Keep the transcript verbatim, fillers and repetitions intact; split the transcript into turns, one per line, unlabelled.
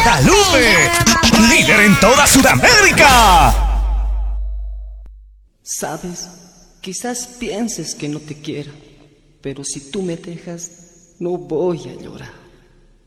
Guadalupe, líder en toda Sudamérica.
Sabes, quizás pienses que no te quiero, pero si tú me dejas, no voy a llorar.